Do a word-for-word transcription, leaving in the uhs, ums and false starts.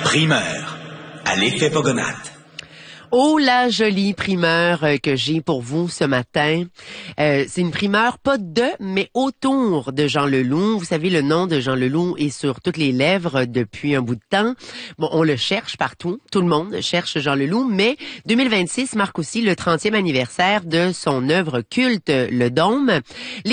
Primeur à l'effet Pogonat. Oh, la jolie primeur euh, que j'ai pour vous ce matin. Euh, c'est une primeur pas de, mais autour de Jean Leloup. Vous savez, le nom de Jean Leloup est sur toutes les lèvres depuis un bout de temps. Bon, on le cherche partout. Tout le monde cherche Jean Leloup, mais deux mille vingt-six marque aussi le trentième anniversaire de son œuvre culte, Le Dôme. Les